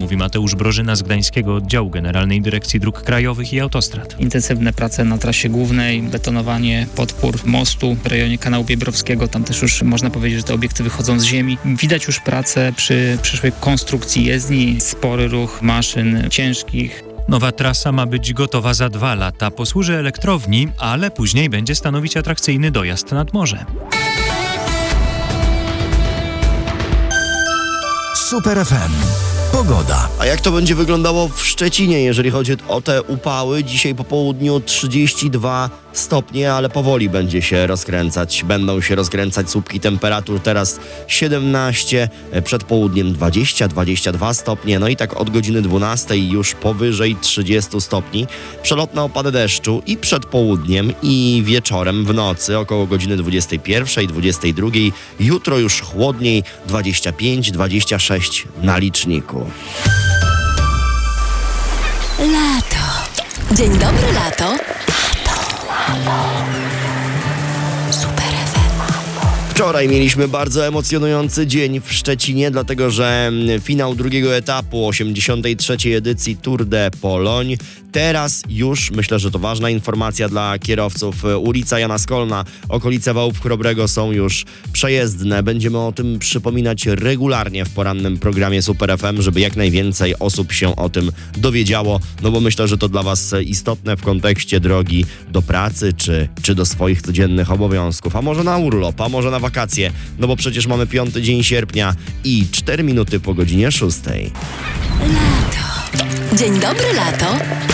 mówi Mateusz Brożyna z Gdańskiego Oddziału Generalnej Dyrekcji Dróg Krajowych i Autostrad. Intensywne prace na trasie głównej, betonowanie, podpór mostu w rejonie Kanału Biebrowskiego. Tam też już można powiedzieć, że te obiekty wychodzą z ziemi. Widać już pracę przy przyszłej konstrukcji jezdni, spory ruch maszyn ciężkich. Nowa trasa ma być gotowa za 2 lata. Posłuży elektrowni, ale później będzie stanowić atrakcyjny dojazd nad morze. Super FM. Pogoda. A jak to będzie wyglądało w Szczecinie, jeżeli chodzi o te upały? Dzisiaj po południu 32 stopnie, ale powoli będą się rozkręcać słupki temperatur. Teraz 17, przed południem 20-22 stopnie, no i tak od godziny 12 już powyżej 30 stopni. Przelotne opady deszczu i przed południem, i wieczorem w nocy, około godziny 21, 22. Jutro już chłodniej, 25-26 na liczniku. Lato. Dzień dobry, lato. Super FM. Wczoraj mieliśmy bardzo emocjonujący dzień w Szczecinie, dlatego że finał drugiego etapu 83. edycji Tour de Pologne. Teraz już, myślę, że to ważna informacja dla kierowców, ulica Jana Skolna, okolice Wałów Chrobrego są już przejezdne. Będziemy o tym przypominać regularnie w porannym programie Super FM, żeby jak najwięcej osób się o tym dowiedziało, no bo myślę, że to dla Was istotne w kontekście drogi do pracy czy do swoich codziennych obowiązków, a może na urlop, a może na wakacje, no bo przecież mamy 5 dzień sierpnia i 4 minuty po godzinie 6. Lato. Dzień dobry, lato.